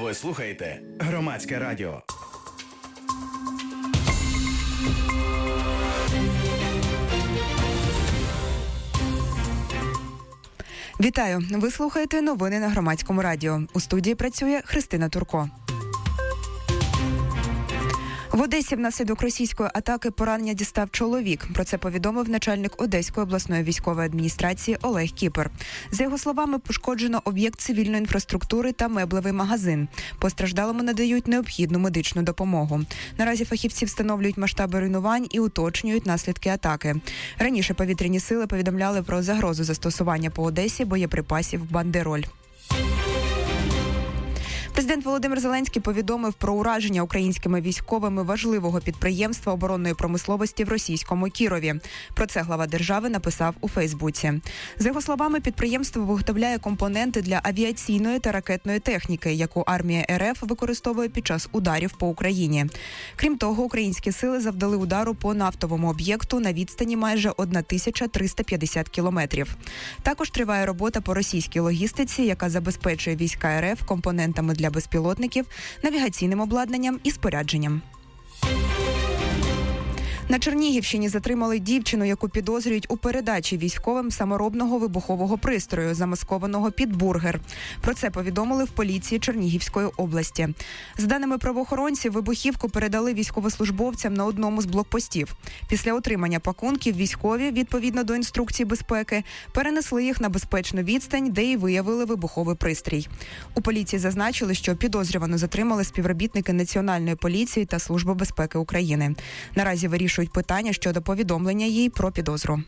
Ви слухаєте Громадське радіо. Вітаю! Ви слухаєте новини на Громадському радіо. У студії працює Христина Турко. В Одесі внаслідок російської атаки поранення дістав чоловік. Про це повідомив начальник Одеської обласної військової адміністрації Олег Кіпер. За його словами, пошкоджено об'єкт цивільної інфраструктури та меблевий магазин. Постраждалому надають необхідну медичну допомогу. Наразі фахівці встановлюють масштаби руйнувань і уточнюють наслідки атаки. Раніше повітряні сили повідомляли про загрозу застосування по Одесі боєприпасів «Бандероль». Президент Володимир Зеленський повідомив про ураження українськими військовими важливого підприємства оборонної промисловості в російському Кірові. Про це глава держави написав у Фейсбуці. За його словами, підприємство виготовляє компоненти для авіаційної та ракетної техніки, яку армія РФ використовує під час ударів по Україні. Крім того, українські сили завдали удару по нафтовому об'єкту на відстані майже 1350 кілометрів. Також триває робота по російській логістиці, яка забезпечує війська РФ компонентами для безпілотників, навігаційним обладнанням і спорядженням. На Чернігівщині затримали дівчину, яку підозрюють у передачі військовим саморобного вибухового пристрою, замаскованого під бургер. Про це повідомили в поліції Чернігівської області. За даними правоохоронців, вибухівку передали військовослужбовцям на одному з блокпостів. Після отримання пакунків військові, відповідно до інструкцій безпеки, перенесли їх на безпечну відстань, де і виявили вибуховий пристрій. У поліції зазначили, що підозрювану затримали співробітники Національної поліції та Служби безпеки України. Наразі вирішують питання щодо повідомлення їй про підозру.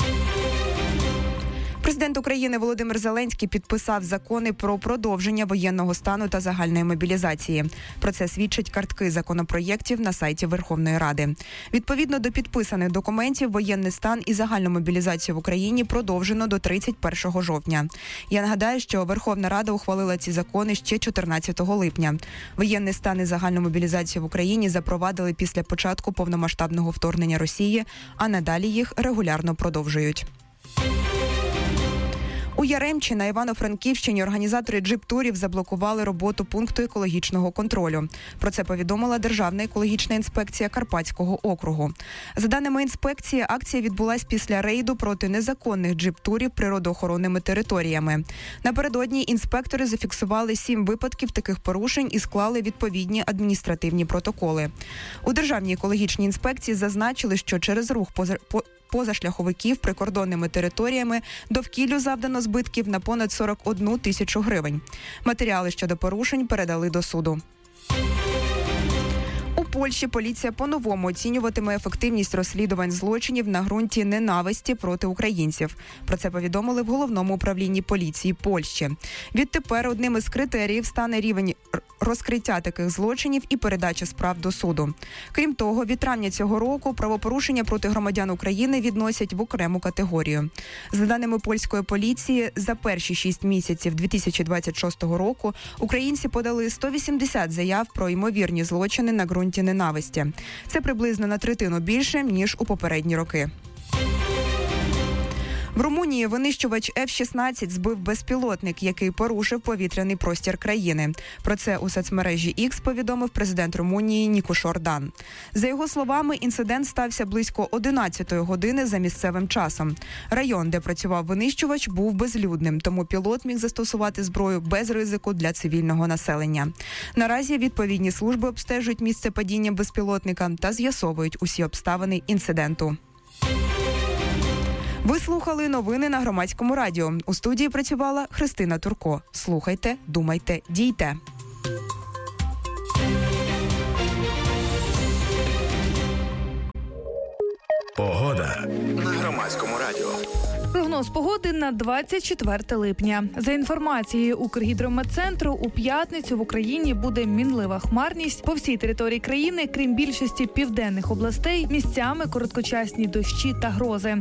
Президент України Володимир Зеленський підписав закони про продовження воєнного стану та загальної мобілізації. Про це свідчать картки законопроєктів на сайті Верховної Ради. Відповідно до підписаних документів, воєнний стан і загальну мобілізацію в Україні продовжено до 31 жовтня. Я нагадаю, що Верховна Рада ухвалила ці закони ще 14 липня. Воєнний стан і загальну мобілізацію в Україні запровадили після початку повномасштабного вторгнення Росії, а надалі їх регулярно продовжують. У Яремчі на Івано-Франківщині організатори джип-турів заблокували роботу пункту екологічного контролю. Про це повідомила Державна екологічна інспекція Карпатського округу. За даними інспекції, акція відбулась після рейду проти незаконних джип-турів природоохоронними територіями. Напередодні інспектори зафіксували 7 випадків таких порушень і склали відповідні адміністративні протоколи. У Державній екологічній інспекції зазначили, що через рух позашляховиків прикордонними територіями довкіллю завдано збитків на понад 41 тисячу гривень. Матеріали щодо порушень передали до суду. У Польщі поліція по-новому оцінюватиме ефективність розслідувань злочинів на ґрунті ненависті проти українців. Про це повідомили в Головному управлінні поліції Польщі. Відтепер одним із критеріїв стане рівень розкриття таких злочинів і передача справ до суду. Крім того, від травня цього року правопорушення проти громадян України відносять в окрему категорію. За даними польської поліції, за перші 6 місяців 2026 року українці подали 180 заяв про ймовірні злочини на ґрунті ненависті. Це приблизно на третину більше, ніж у попередні роки. В Румунії винищувач F-16 збив безпілотник, який порушив повітряний простір країни. Про це у соцмережі X повідомив президент Румунії Нікуш Ордан. За його словами, інцидент стався близько 11-ї години за місцевим часом. Район, де працював винищувач, був безлюдним, тому пілот міг застосувати зброю без ризику для цивільного населення. Наразі відповідні служби обстежують місце падіння безпілотника та з'ясовують усі обставини інциденту. Ви слухали новини на Громадському радіо. У студії працювала Христина Турко. Слухайте, думайте, дійте. Погода на Громадському радіо. Прогноз погоди на 24 липня. За інформацією Укргідрометцентру, у п'ятницю в Україні буде мінлива хмарність. По всій території країни, крім більшості південних областей, місцями короткочасні дощі та грози.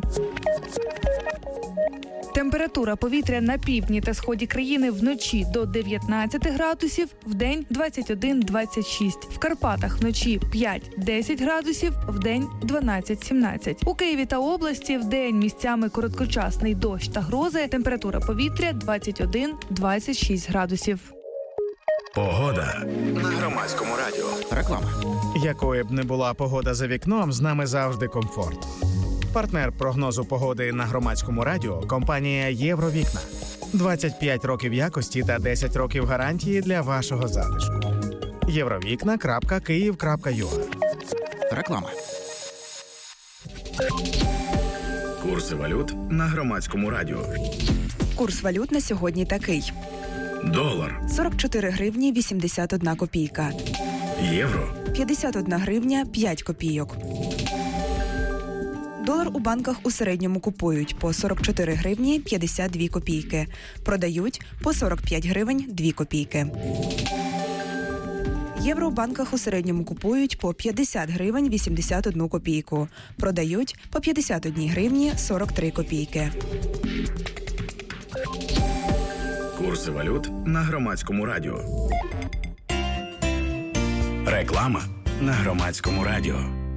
Температура повітря на півдні та сході країни вночі до 19 градусів, вдень 21-26. В Карпатах вночі 5-10 градусів, вдень 12-17. У Києві та області вдень місцями короткочасний дощ та грози. Температура повітря 21-26 градусів. Погода на Громадському радіо. Реклама. Якою б не була погода за вікном, з нами завжди комфорт. Партнер прогнозу погоди на Громадському радіо – компанія «Євровікна». 25 років якості та 10 років гарантії для вашого затишку. Євровікна.Київ.ua. Реклама. Курси валют на Громадському радіо. Курс валют на сьогодні такий. Долар, 44 гривні 81 копійка. євро, 51 гривня 5 копійок. Долар у банках у середньому купують по 44 гривні 52 копійки. Продають по 45 гривень 2 копійки. Євро у банках у середньому купують по 50 гривень 81 копійку. Продають по 51 гривні 43 копійки. курси валют на Громадському радіо. Реклама на Громадському радіо.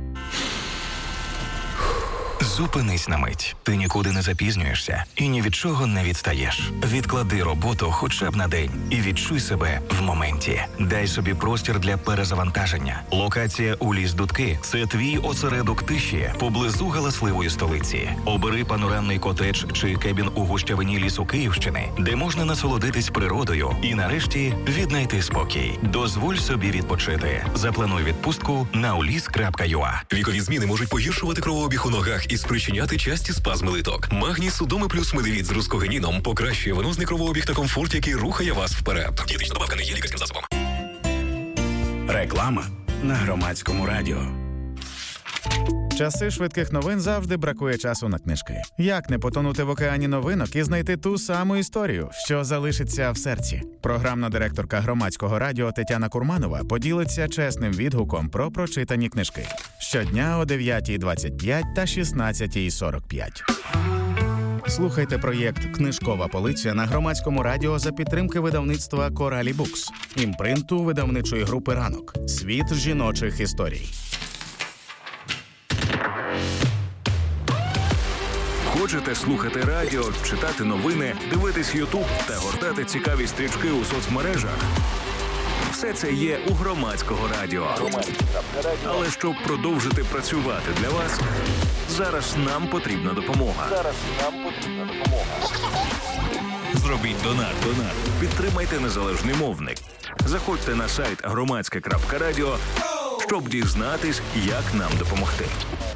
Зупинись на мить. Ти нікуди не запізнюєшся і ні від чого не відстаєш. Відклади роботу хоча б на день і відчуй себе в моменті. Дай собі простір для перезавантаження. Локація у Ліс-Дудки – це твій осередок тиші поблизу галасливої столиці. Обери панорамний котедж чи кебін у гущавині лісу Київщини, де можна насолодитись природою і нарешті віднайти спокій. Дозволь собі відпочити. Заплануй відпустку на ulis.ua. Вікові зміни можуть погіршувати кровообіг у ногах і спричиняти часті спазми литок. Магній Судоми плюс медовіт з рускогеніном покращує венозний кровообіг та комфорт, який рухає вас вперед. Дієтична добавка не є лікарським засобом. Реклама на Громадському радіо. В часи швидких новин завжди бракує часу на книжки. Як не потонути в океані новинок і знайти ту саму історію, що залишиться в серці? Програмна директорка Громадського радіо Тетяна Курманова поділиться чесним відгуком про прочитані книжки. Щодня о 9:25 та 16:45. Слухайте проєкт «Книжкова полиця» на Громадському радіо за підтримки видавництва «Коралі Букс», імпринту видавничої групи «Ранок». Світ жіночих історій. Хочете слухати радіо, читати новини, дивитись Ютуб та гортати цікаві стрічки у соцмережах? Все це є у Громадського радіо. Але щоб продовжити працювати для вас, зараз нам потрібна допомога. Зробіть донат. Підтримайте незалежний мовник. Заходьте на сайт громадське.радіо, щоб дізнатись, як нам допомогти.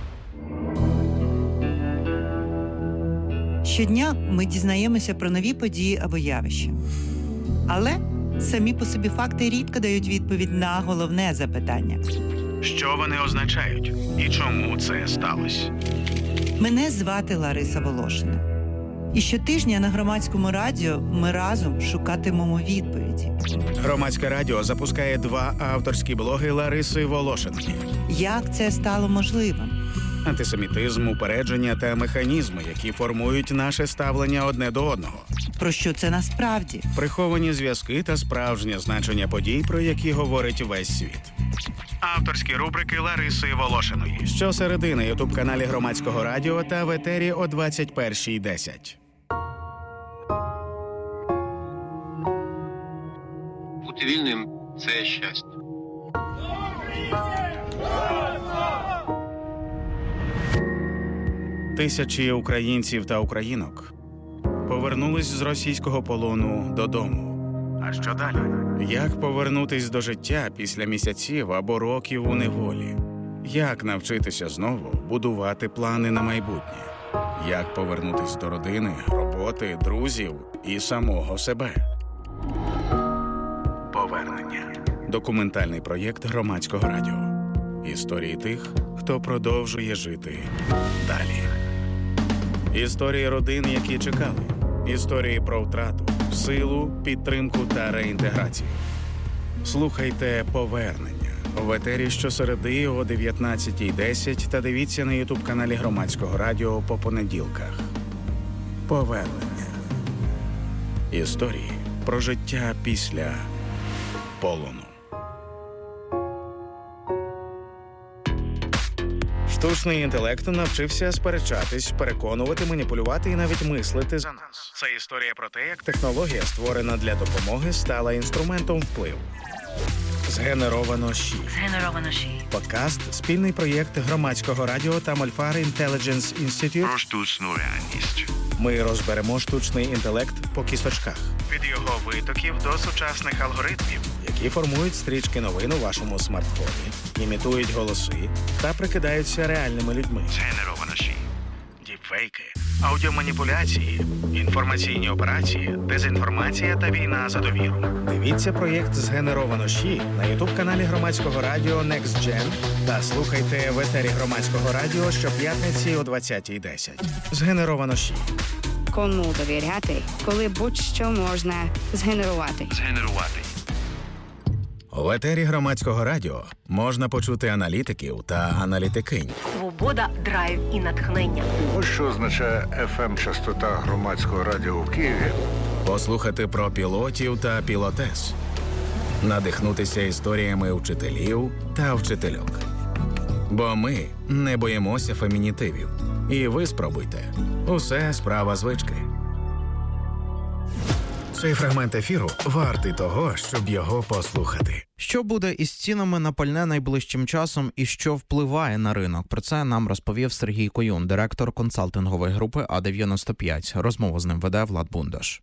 Щодня ми дізнаємося про нові події або явища. Але самі по собі факти рідко дають відповідь на головне запитання. Що вони означають? І чому це сталося? Мене звати Лариса Волошина. І щотижня на Громадському радіо ми разом шукатимемо відповіді. Громадське радіо запускає 2 авторські блоги Лариси Волошиної. Як це стало можливим? Антисемітизм, упередження та механізми, які формують наше ставлення одне до одного. Про що це насправді? Приховані зв'язки та справжнє значення подій, про які говорить весь світ. Авторські рубрики Лариси Волошиної. Щосереди на ютуб-каналі Громадського радіо та в етері о 21:10. Бути вільним – це щастя. Тисячі українців та українок повернулись з російського полону додому. А що далі? Як повернутись до життя після місяців або років у неволі? Як навчитися знову будувати плани на майбутнє? Як повернутись до родини, роботи, друзів і самого себе? Повернення. Документальний проєкт Громадського радіо. Історії тих, хто продовжує жити далі. Історії родин, які чекали. Історії про втрату, силу, підтримку та реінтеграцію. Слухайте «Повернення» в етері щосереди о 19:10 та дивіться на ютуб-каналі Громадського радіо по понеділках. «Повернення». Історії про життя після полону. Штучний інтелект навчився сперечатись, переконувати, маніпулювати і навіть мислити за нас. Це історія про те, як технологія, створена для допомоги, стала інструментом впливу. Згенеровано ЩІ. Подкаст – спільний проєкт Громадського радіо та Мольфар Intelligence Institute про штучну реальність. Ми розберемо штучний інтелект по кісточках. Від його витоків до сучасних алгоритмів, які формують стрічки новин у вашому смартфоні, імітують голоси та прикидаються реальними людьми. Згенеровано ЩІ. Діпфейки, аудіоманіпуляції, інформаційні операції, дезінформація та війна за довіру. Дивіться проєкт «Згенеровано ЩІ» на ютуб-каналі Громадського радіо Next Gen та слухайте в етері Громадського радіо щоп'ятниці о 20:10. «Згенеровано ЩІ». Кому довіряти, коли будь-що можна згенерувати. В етері Громадського радіо можна почути аналітиків та аналітикинь. Свобода, драйв і натхнення. Ось що означає FM-частота Громадського радіо в Києві. Послухати про пілотів та пілотес. Надихнутися історіями вчителів та вчительок. Бо ми не боїмося фемінітивів. І ви спробуйте. Усе справа звички. Цей фрагмент ефіру вартий того, щоб його послухати. Що буде із цінами на пальне найближчим часом і що впливає на ринок? Про це нам розповів Сергій Коюн, директор консалтингової групи А-95. Розмову з ним веде Влад Бундаш.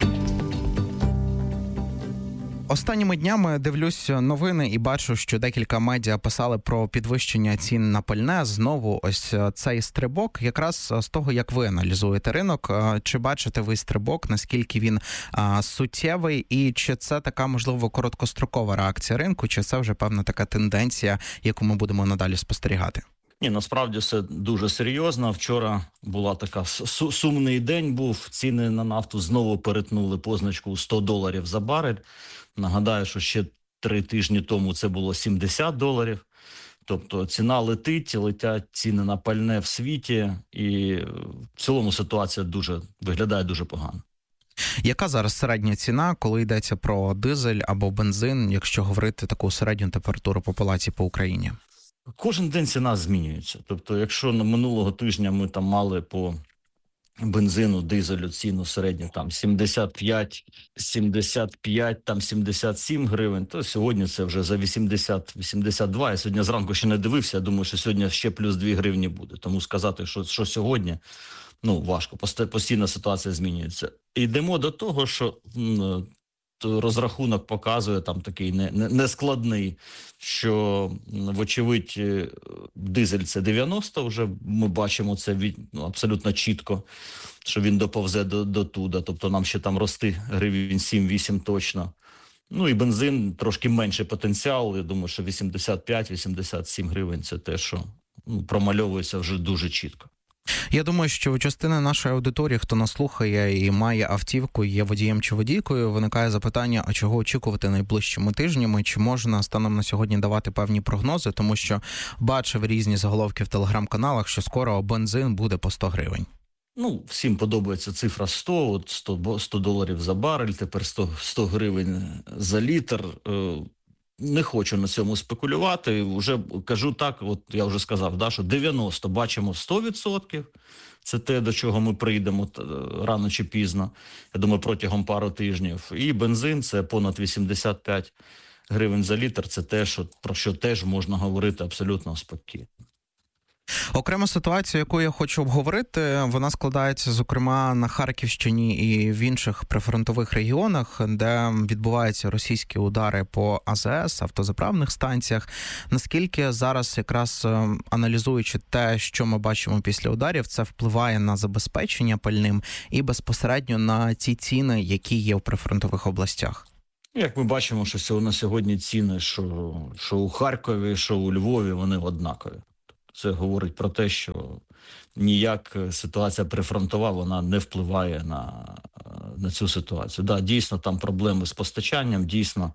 Останніми днями дивлюсь новини і бачу, що декілька медіа писали про підвищення цін на пальне. Знову ось цей стрибок, якраз з того, як ви аналізуєте ринок. Чи бачите ви стрибок, наскільки він суттєвий, і чи це така, можливо, короткострокова реакція ринку, чи це вже певна така тенденція, яку ми будемо надалі спостерігати? Ні, насправді все дуже серйозно. Вчора була така сумний день був. Ціни на нафту знову перетнули позначку $100 за барель. Нагадаю, що ще 3 тижні тому це було $70. Тобто ціна летять ціни на пальне в світі, і в цілому ситуація виглядає дуже погано. Яка зараз середня ціна, коли йдеться про дизель або бензин, якщо говорити таку середню температуру по палаті по Україні? Кожен день ціна змінюється. Тобто, якщо на минулого тижня ми там мали по бензину, дизелю ціну середню там 75, там 77 гривень, то сьогодні це вже за 80-82. Я сьогодні зранку ще не дивився, я думаю, що сьогодні ще плюс 2 гривні буде. Тому сказати, що сьогодні, важко. Постійна ситуація змінюється. Йдемо до того, що розрахунок показує там такий нескладний, що, вочевидь, дизель це 90, вже ми бачимо це абсолютно чітко, що він доповзе до туди, тобто нам ще там рости гривень 7-8 точно. І бензин трошки менший потенціал, я думаю, що 85-87 гривень це те, що промальовується вже дуже чітко. Я думаю, що у частини нашої аудиторії, хто нас слухає і має автівку, є водієм чи водійкою, виникає запитання, а чого очікувати найближчими тижнями, чи можна станом на сьогодні давати певні прогнози, тому що бачив різні заголовки в телеграм-каналах, що скоро бензин буде по 100 гривень. Всім подобається цифра 100, $100 за барель, тепер 100 гривень за літр. Не хочу на цьому спекулювати, вже кажу так, я вже сказав, що 90 бачимо 100%, це те, до чого ми прийдемо рано чи пізно, я думаю, протягом пару тижнів. І бензин – це понад 85 гривень за літр, це те, про що теж можна говорити абсолютно спокійно. Окрема ситуація, яку я хочу обговорити, вона складається, зокрема, на Харківщині і в інших прифронтових регіонах, де відбуваються російські удари по АЗС, автозаправних станціях. Наскільки зараз, якраз аналізуючи те, що ми бачимо після ударів, це впливає на забезпечення пальним і безпосередньо на ті ціни, які є в прифронтових областях? Як ми бачимо, що на сьогодні ціни, що у Харкові, що у Львові, вони однакові. Це говорить про те, що ніяк ситуація прифронтова, вона не впливає на цю ситуацію. Да, дійсно, там проблеми з постачанням, дійсно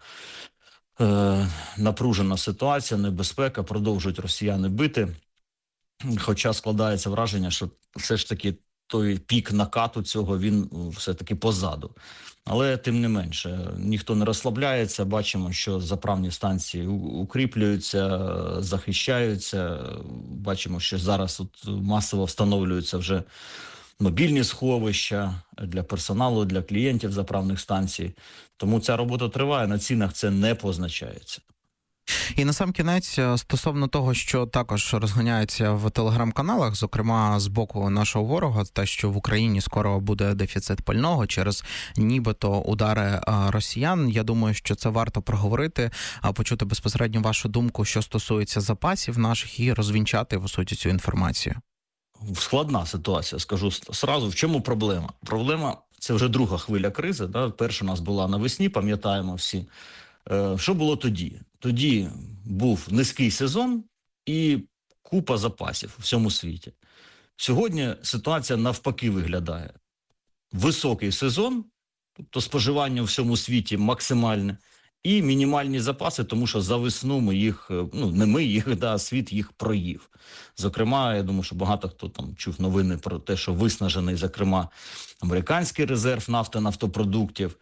напружена ситуація, небезпека, продовжують росіяни бити. Хоча складається враження, що все ж таки той пік накату цього, він все-таки позаду. Але тим не менше, ніхто не розслабляється, бачимо, що заправні станції укріплюються, захищаються, бачимо, що зараз масово встановлюються вже мобільні сховища для персоналу, для клієнтів заправних станцій. Тому ця робота триває, на цінах це не позначається. І насамкінець, стосовно того, що також розганяється в телеграм-каналах, зокрема з боку нашого ворога, те, що в Україні скоро буде дефіцит пального через нібито удари росіян, я думаю, що це варто проговорити, почути безпосередньо вашу думку, що стосується запасів наших, і розвінчати, в суті, цю інформацію. Складна ситуація, скажу сразу. В чому проблема? Проблема – це вже друга хвиля кризи. Да? Перша у нас була навесні, пам'ятаємо всі. Що було тоді? Тоді був низький сезон і купа запасів у всьому світі. Сьогодні ситуація навпаки виглядає. Високий сезон, тобто споживання у всьому світі максимальне, і мінімальні запаси, тому що за весну ми їх, не ми їх, а світ їх проїв. Зокрема, я думаю, що багато хто там чув новини про те, що виснажений, зокрема, американський резерв нафтопродуктів.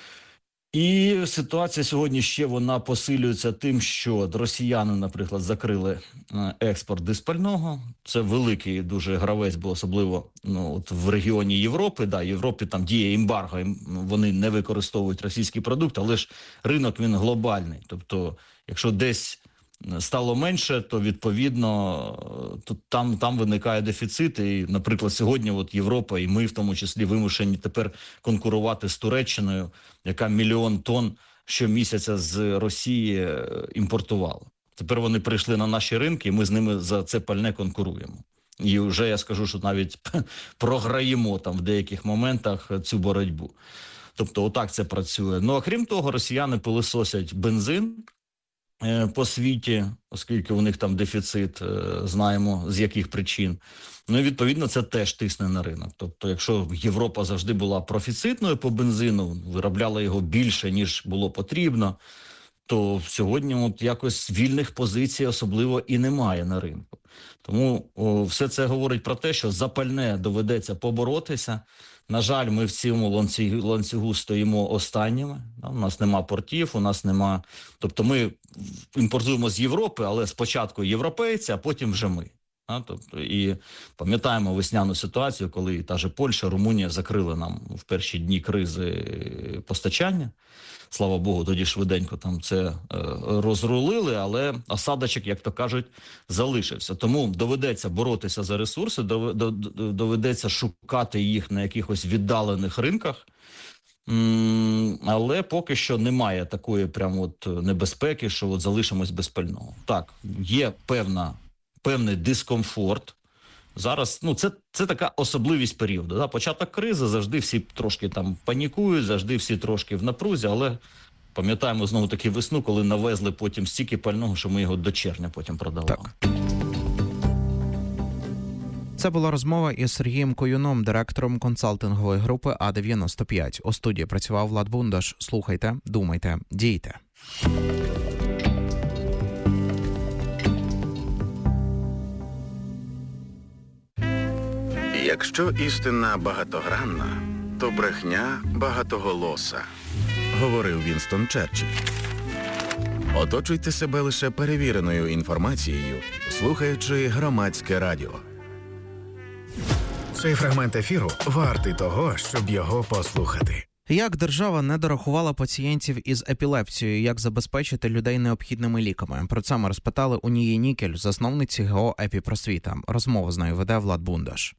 І ситуація сьогодні ще вона посилюється тим, що росіяни, наприклад, закрили експорт диспального. Це великий дуже гравець, бо особливо от в регіоні Європи. Да, Європі там діє ембарго, вони не використовують російський продукт, але ж ринок він глобальний. Тобто, якщо десь стало менше, то відповідно там виникає дефіцит. І, наприклад, сьогодні от Європа і ми в тому числі вимушені тепер конкурувати з Туреччиною, яка 1 мільйон тонн щомісяця з Росії імпортувала. Тепер вони прийшли на наші ринки, і ми з ними за це пальне конкуруємо. І вже я скажу, що навіть програємо там в деяких моментах цю боротьбу. Тобто отак це працює. Ну, а крім того, росіяни пилисосять бензин по світі, оскільки у них там дефіцит, знаємо з яких причин. Ну і відповідно це теж тисне на ринок. Тобто якщо Європа завжди була профіцитною по бензину, виробляла його більше, ніж було потрібно, то сьогодні от якось вільних позицій особливо і немає на ринку. Тому все це говорить про те, що за пальне доведеться поборотися. На жаль, ми в цьому ланцюгу стоїмо останніми. У нас нема портів, у нас нема... Тобто ми імпортуємо з Європи, але спочатку європейці, а потім вже ми. Тобто, і пам'ятаємо весняну ситуацію, коли та же Польща, Румунія закрили нам в перші дні кризи постачання. Слава Богу, тоді швиденько там це розрулили, але осадочок, як то кажуть, залишився. Тому доведеться боротися за ресурси, доведеться шукати їх на якихось віддалених ринках, але поки що немає такої прямо от небезпеки, що от залишимось без пального. Так, є певний дискомфорт. Зараз, це така особливість періоду. Да? Початок кризи, завжди всі трошки там панікують, завжди всі трошки в напрузі, але пам'ятаємо знову таки весну, коли навезли потім стільки пального, що ми його до червня потім продавали. Так. Це була розмова із Сергієм Коюном, директором консалтингової групи А-95. У студії працював Влад Бундаш. Слухайте, думайте, дійте. Якщо істина багатогранна, то брехня багатоголоса, говорив Вінстон Черчилль. Оточуйте себе лише перевіреною інформацією, слухаючи Громадське радіо. Цей фрагмент ефіру вартий того, щоб його послухати. Як держава не дорахувала пацієнтів із епілепсією, як забезпечити людей необхідними ліками? Про це ми розпитали у Нії Нікель, засновниці ГО «Епіпросвіта». Розмову з нею веде Влад Бундаш.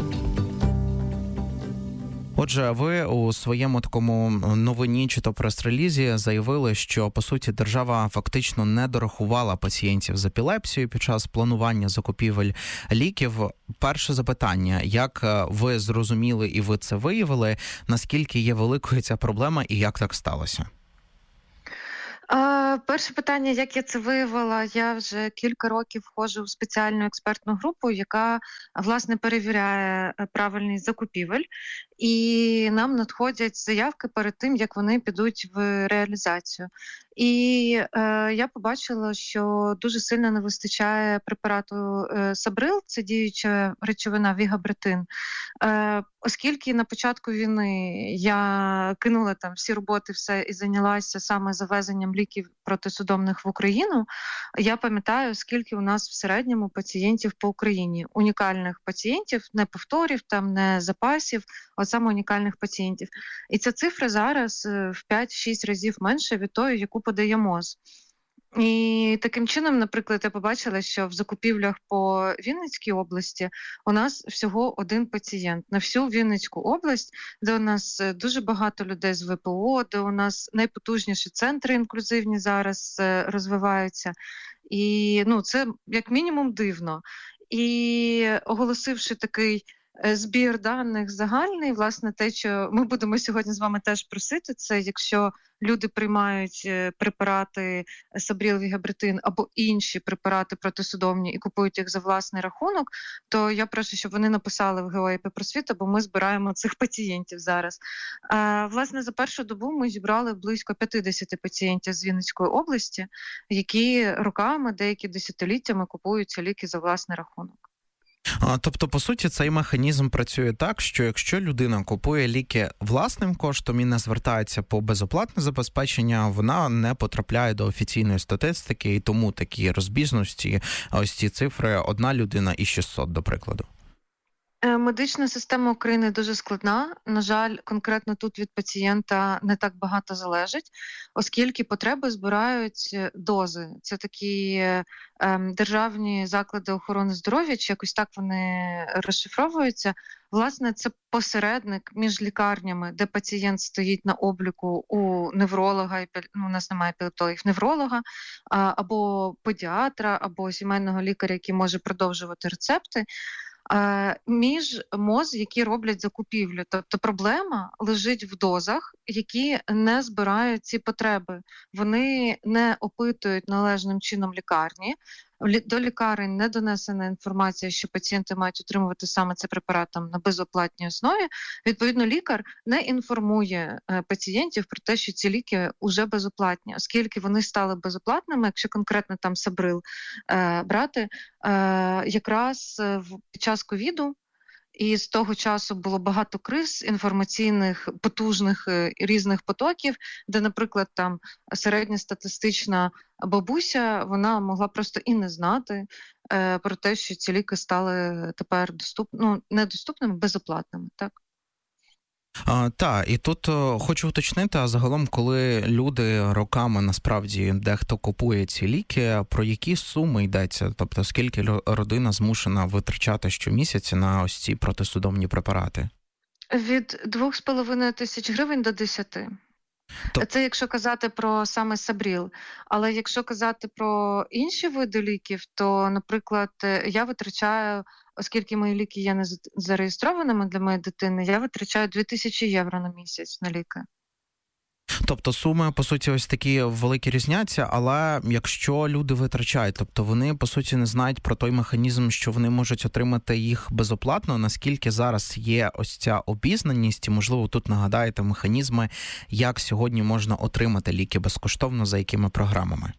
Отже, ви у своєму такому новині чи то прес-релізі заявили, що, по суті, держава фактично не дорахувала пацієнтів з епілепсією під час планування закупівель ліків. Перше запитання, як ви зрозуміли і ви це виявили, наскільки є великою ця проблема і як так сталося? Перше питання, як я це виявила, я вже кілька років входжу в спеціальну експертну групу, яка, власне, перевіряє правильність закупівель. і нам надходять заявки перед тим, як вони підуть в реалізацію. І я побачила, що дуже сильно не вистачає препарату Сабрил, це діюча речовина вігабретин. Оскільки на початку війни я кинула там всі роботи, все і зайнялася саме завезенням ліків протисудомних в Україну, я пам'ятаю, скільки у нас в середньому пацієнтів по Україні. Унікальних пацієнтів, не повторів, там, не запасів, а саме унікальних пацієнтів. І ця цифра зараз в 5-6 разів менше від тої, яку подає МОЗ. І таким чином, наприклад, я побачила, що в закупівлях по Вінницькій області у нас всього один пацієнт. На всю Вінницьку область, де у нас дуже багато людей з ВПО, де у нас найпотужніші центри інклюзивні зараз розвиваються. І це як мінімум дивно. І оголосивши такий збір даних загальний, власне, те, що ми будемо сьогодні з вами теж просити, це якщо люди приймають препарати Сабрил, вігабретин або інші препарати протисудомні і купують їх за власний рахунок, то я прошу, щоб вони написали в ГО «ІП-Просвіта», бо ми збираємо цих пацієнтів зараз. Власне, за першу добу ми зібрали близько 50 пацієнтів з Вінницької області, які роками, деякі десятиліттями купують ці ліки за власний рахунок. Тобто, по суті, цей механізм працює так, що якщо людина купує ліки власним коштом і не звертається по безоплатне забезпечення, вона не потрапляє до офіційної статистики, і тому такі розбіжності, ось ці цифри, одна людина і 600, до прикладу. Медична система України дуже складна. На жаль, конкретно тут від пацієнта не так багато залежить, оскільки потреби збирають дози. Це такі державні заклади охорони здоров'я, чи якось так вони розшифровуються. Власне, це посередник між лікарнями, де пацієнт стоїть на обліку у невролога, у нас немає епілептологів, невролога, або педіатра, або сімейного лікаря, який може продовжувати рецепти, між МОЗ, які роблять закупівлю. Тобто проблема лежить в дозах, які не збирають ці потреби. Вони не опитують належним чином лікарні. До лікарень не донесена інформація, що пацієнти мають отримувати саме цей препарат на безоплатній основі. Відповідно, лікар не інформує пацієнтів про те, що ці ліки вже безоплатні, оскільки вони стали безоплатними, якщо конкретно там Сабрил брати, якраз під час ковіду. І з того часу було багато криз інформаційних, потужних різних потоків, де, наприклад, там середньостатистична бабуся, вона могла просто і не знати про те, що ці ліки стали тепер недоступними, безоплатними, так? Так, і тут хочу уточнити, а загалом, коли люди роками, насправді, дехто купує ці ліки, про які суми йдеться? Тобто, скільки родина змушена витрачати щомісяця на ось ці протисудомні препарати? Від 2,5 тисяч гривень до 10. Це якщо казати про саме Сабрил. Але якщо казати про інші види ліків, то, наприклад, я витрачаю, оскільки мої ліки є не зареєстрованими для моєї дитини, я витрачаю 2000 євро на місяць на ліки. Тобто суми, по суті, ось такі великі різняться, але якщо люди витрачають, тобто вони, по суті, не знають про той механізм, що вони можуть отримати їх безоплатно, наскільки зараз є ось ця обізнаність, і, можливо, тут нагадаєте механізми, як сьогодні можна отримати ліки безкоштовно, за якими програмами?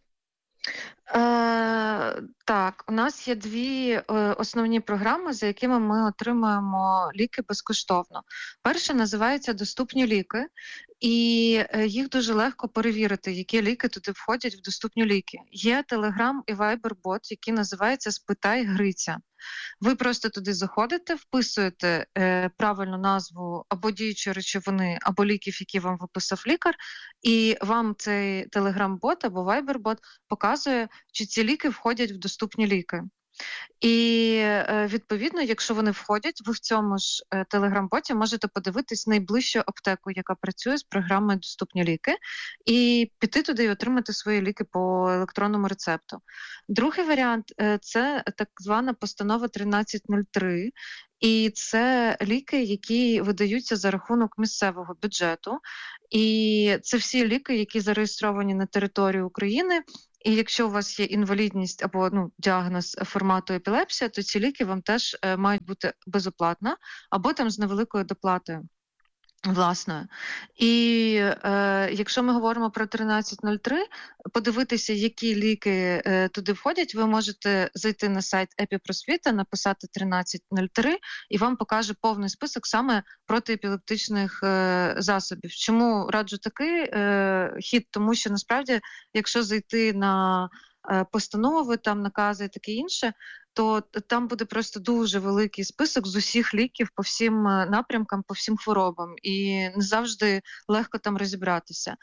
Так, у нас є дві основні програми, за якими ми отримуємо ліки безкоштовно. Перша називається «Доступні ліки», і їх дуже легко перевірити, які ліки туди входять в доступні ліки. Є Telegram і Viber-бот, який називається «Спитай Гриця». Ви просто туди заходите, вписуєте правильну назву або діючої речовини, або ліків, які вам виписав лікар, і вам цей Telegram-бот або Viber-бот показує, чи ці ліки входять в доступні ліки. І, відповідно, якщо вони входять, ви в цьому ж Telegram-боті можете подивитись найближчу аптеку, яка працює з програмою «Доступні ліки», і піти туди і отримати свої ліки по електронному рецепту. Другий варіант – це так звана постанова 1303, і це ліки, які видаються за рахунок місцевого бюджету. І це всі ліки, які зареєстровані на території України. І якщо у вас є інвалідність або діагноз формату епілепсія, то ці ліки вам теж мають бути безоплатно або там з невеликою доплатою. власною. І якщо ми говоримо про 1303, подивитися, які ліки туди входять, ви можете зайти на сайт епіпросвіта, написати 1303, і вам покаже повний список саме протиепілептичних засобів. Чому раджу такий хід? Тому що, насправді, якщо зайти на постанови, там накази і таке інше, то там буде просто дуже великий список з усіх ліків по всім напрямкам, по всім хворобам. І не завжди легко там розібратися.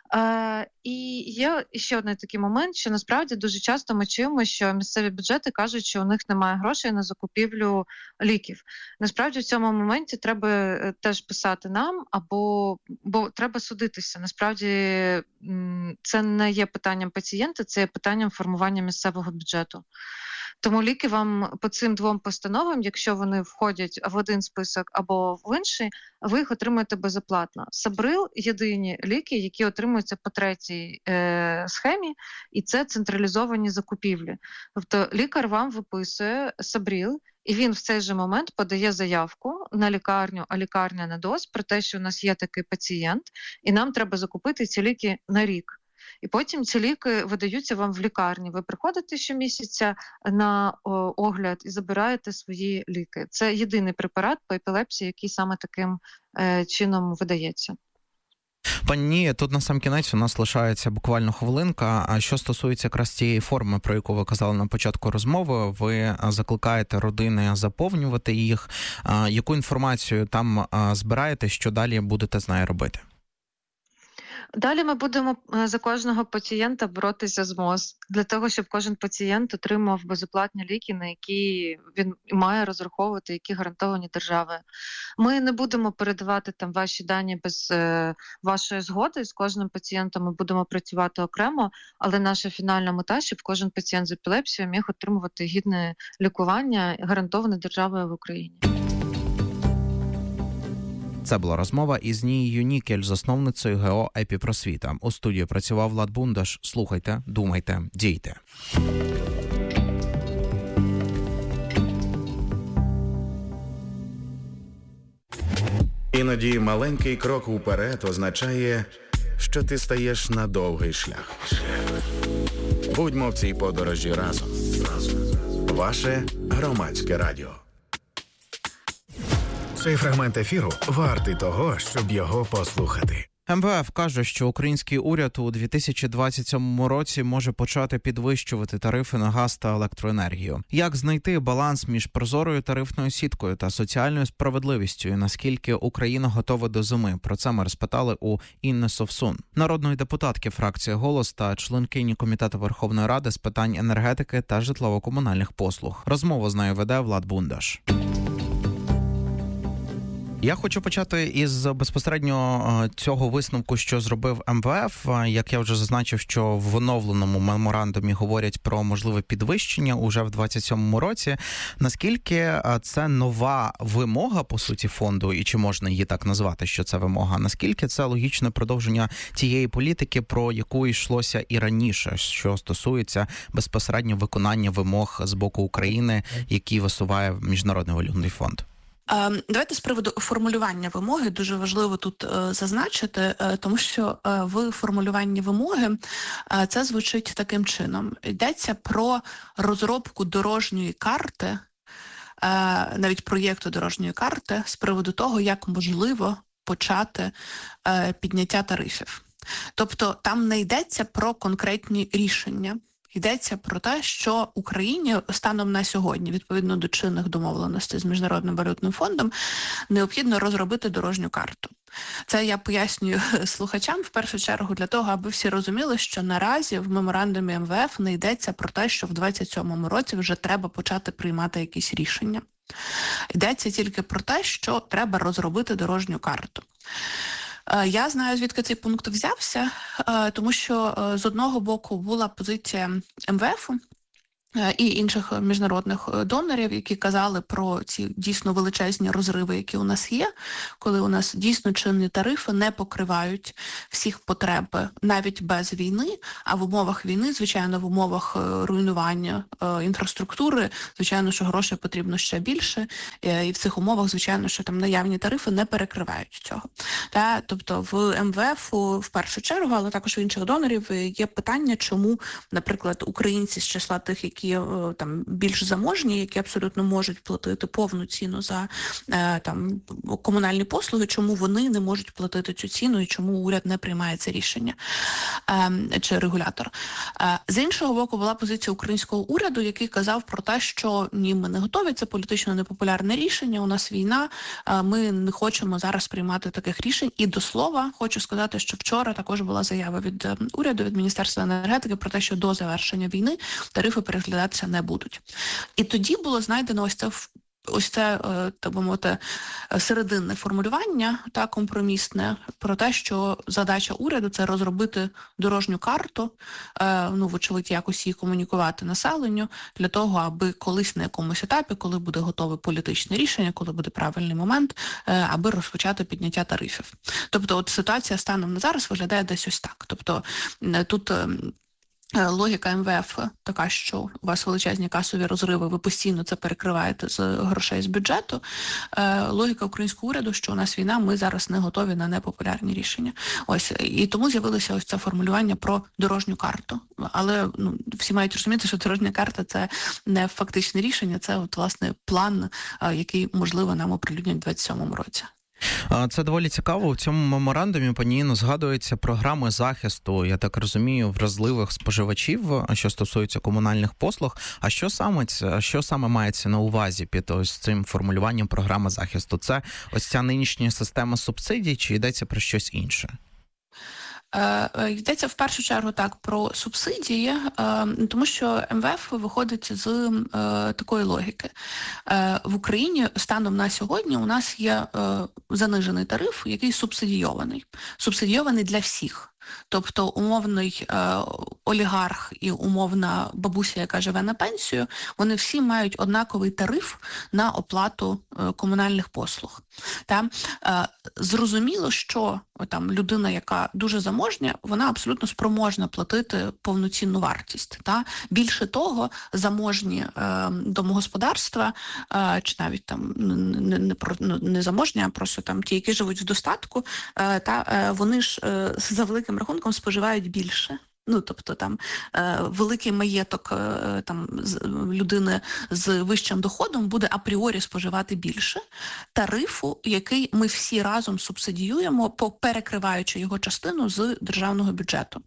І є ще один такий момент, що насправді дуже часто ми чуємо, що місцеві бюджети кажуть, що у них немає грошей на закупівлю ліків. Насправді в цьому моменті треба теж писати нам, бо треба судитися. Насправді це не є питанням пацієнта, це є питанням формування місцевого бюджету. Тому ліки вам по цим двом постановам, якщо вони входять в один список або в інший, ви їх отримуєте безоплатно. Сабрил – єдині ліки, які отримуються по третій схемі, і це централізовані закупівлі. Тобто лікар вам виписує Сабрил, і він в цей же момент подає заявку на лікарню, а лікарня на ДОЗ про те, що у нас є такий пацієнт, і нам треба закупити ці ліки на рік. І потім ці ліки видаються вам в лікарні. Ви приходите щомісяця на огляд і забираєте свої ліки. Це єдиний препарат по епілепсії, який саме таким чином видається. Пані, тут на сам кінець у нас лишається буквально хвилинка. А що стосується якраз цієї форми, про яку ви казали на початку розмови, ви закликаєте родини заповнювати їх. Яку інформацію там збираєте, що далі будете з нею робити? Далі ми будемо за кожного пацієнта боротися з МОЗ, для того, щоб кожен пацієнт отримав безоплатні ліки, на які він має розраховувати, які гарантовані державою. Ми не будемо передавати там ваші дані без вашої згоди. З кожним пацієнтом ми будемо працювати окремо, але наша фінальна мета, щоб кожен пацієнт з епілепсією міг отримувати гідне лікування, гарантоване державою в Україні. Це була розмова із Нією Нікель, засновницею ГО «Епіпросвіта». У студії працював Влад Бундаш. Слухайте, думайте, дійте. Іноді маленький крок уперед означає, що ти стаєш на довгий шлях. Будьмо в цій подорожі разом. Ваше Громадське радіо. Цей фрагмент ефіру вартий того, щоб його послухати. МВФ каже, що український уряд у 2027 році може почати підвищувати тарифи на газ та електроенергію. Як знайти баланс між прозорою тарифною сіткою та соціальною справедливістю, і наскільки Україна готова до зими? Про це ми розпитали у Інни Совсун, народної депутатки фракції «Голос» та членкині Комітету Верховної Ради з питань енергетики та житлово-комунальних послуг. Розмову з нею веде Влад Бундаш. Я хочу почати із безпосередньо цього висновку, що зробив МВФ. Як я вже зазначив, що в оновленому меморандумі говорять про можливе підвищення уже в 2027 році. Наскільки це нова вимога, по суті, фонду, і чи можна її так назвати, що це вимога? Наскільки це логічне продовження тієї політики, про яку йшлося і раніше, що стосується безпосередньо виконання вимог з боку України, які висуває Міжнародний валютний фонд? Давайте з приводу формулювання вимоги дуже важливо тут зазначити, тому що в формулюванні вимоги це звучить таким чином. Йдеться про розробку дорожньої карти, навіть проєкту дорожньої карти, з приводу того, як можливо почати підняття тарифів. Тобто там не йдеться про конкретні рішення. Йдеться про те, що Україні станом на сьогодні, відповідно до чинних домовленостей з Міжнародним валютним фондом, необхідно розробити дорожню карту. Це я пояснюю слухачам в першу чергу для того, аби всі розуміли, що наразі в меморандумі МВФ не йдеться про те, що в 2027 році вже треба почати приймати якісь рішення. Йдеться тільки про те, що треба розробити дорожню карту. Я знаю, звідки цей пункт взявся, тому що з одного боку була позиція МВФу, і інших міжнародних донорів, які казали про ці дійсно величезні розриви, які у нас є, коли у нас дійсно чинні тарифи не покривають всіх потреб навіть без війни, а в умовах війни, звичайно, в умовах руйнування інфраструктури, звичайно, що грошей потрібно ще більше, і в цих умовах, звичайно, що там наявні тарифи не перекривають цього. Тобто в МВФ в першу чергу, але також в інших донорів є питання, чому, наприклад, українці з числа тих, які там більш заможні, які абсолютно можуть платити повну ціну за там комунальні послуги, чому вони не можуть платити цю ціну і чому уряд не приймає це рішення чи регулятор. З іншого боку, була позиція українського уряду, який казав про те, що ні, ми не готові, це політично непопулярне рішення, у нас війна, ми не хочемо зараз приймати таких рішень. І до слова, хочу сказати, що вчора також була заява від уряду, від Міністерства енергетики про те, що до завершення війни тарифи переглядатися не будуть. І тоді було знайдено ось це, так би мовити, серединне формулювання, та компромісне, про те, що задача уряду – це розробити дорожню карту, вочевидь, якось її комунікувати населенню, для того, аби колись на якомусь етапі, коли буде готове політичне рішення, коли буде правильний момент, аби розпочати підняття тарифів. Тобто, от ситуація станом на зараз виглядає десь ось так. Тобто, тут логіка МВФ така, що у вас величезні касові розриви, ви постійно це перекриваєте з грошей з бюджету. Логіка українського уряду, що у нас війна, ми зараз не готові на непопулярні рішення. Ось, і тому з'явилося ось це формулювання про дорожню карту. Але всі мають розуміти, що дорожня карта – це не фактичне рішення, це от, власне, план, який, можливо, нам оприлюднять у 2027 році. Це доволі цікаво. У цьому меморандумі, пані Інно, згадуються програми захисту, я так розумію, вразливих споживачів, що стосується комунальних послуг. А що саме мається на увазі під ось цим формулюванням програми захисту? Це ось ця нинішня система субсидій, чи йдеться про щось інше? Йдеться в першу чергу так про субсидії, тому що МВФ виходить з такої логіки. В Україні станом на сьогодні у нас є занижений тариф, який субсидійований. Субсидійований для всіх. Тобто умовний олігарх і умовна бабуся, яка живе на пенсію, вони всі мають однаковий тариф на оплату комунальних послуг. Зрозуміло, що там людина, яка дуже заможня, вона абсолютно спроможна платити повноцінну вартість. Більше того, заможні домогосподарства, чи навіть там не заможні, а просто там ті, які живуть в достатку, вони ж за великим рахунком споживають більше. Тобто там великий маєток там людини з вищим доходом буде апріорі споживати більше тарифу, який ми всі разом субсидіюємо, перекриваючи його частину з державного бюджету.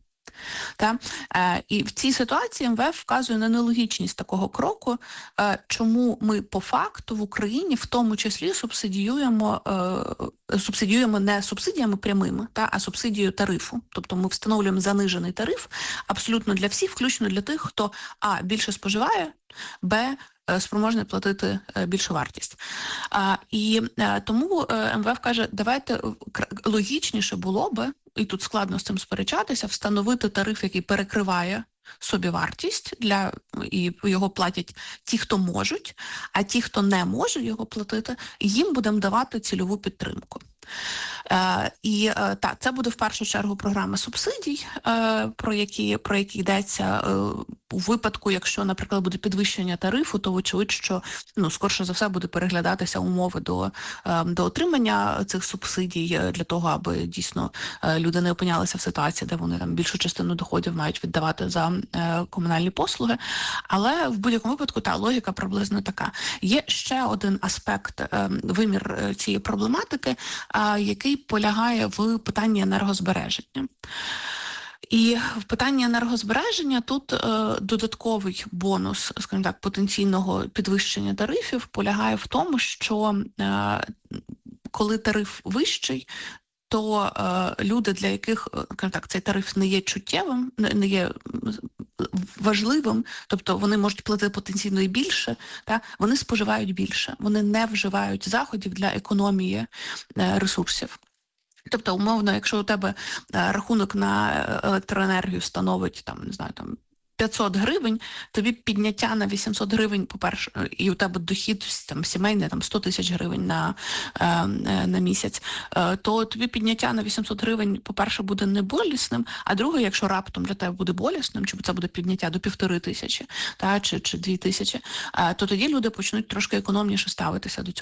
І в цій ситуації МВФ вказує на нелогічність такого кроку, чому ми по факту в Україні в тому числі субсидіюємо не субсидіями прямими, а субсидією тарифу. Тобто ми встановлюємо занижений тариф абсолютно для всіх, включно для тих, хто а. більше споживає, б. спроможний платити більшу вартість. І тому МВФ каже, давайте логічніше було би, і тут складно з цим сперечатися, встановити тариф, який перекриває собівартість, і його платять ті, хто можуть, а ті, хто не може його платити, їм будемо давати цільову підтримку. Це буде в першу чергу програма субсидій, про які йдеться у випадку, якщо, наприклад, буде підвищення тарифу, то вочевидь, що скорше за все буде переглядатися умови до отримання цих субсидій для того, аби дійсно люди не опинялися в ситуації, де вони там більшу частину доходів мають віддавати за комунальні послуги. Але в будь-якому випадку та логіка приблизно така. Є ще один аспект, вимір цієї проблематики, який полягає в питанні енергозбереження. І в питанні енергозбереження тут додатковий бонус, скажімо так, потенційного підвищення тарифів полягає в тому, що коли тариф вищий, то люди, для яких, скажімо так, цей тариф не є чуттєвим, не є важливим, тобто вони можуть платити потенційно і більше, вони споживають більше, вони не вживають заходів для економії ресурсів. Тобто, умовно, якщо у тебе рахунок на електроенергію становить, 500 гривень, тобі підняття на 800 гривень, по-перше, і у тебе дохід там сімейний, там 100 тисяч гривень на місяць, то тобі підняття на 800 гривень, по-перше, буде не болісним, а друге, якщо раптом для тебе буде болісним, чи це буде підняття до 1500, чи 2000, то тоді люди почнуть трошки економніше ставитися до цього.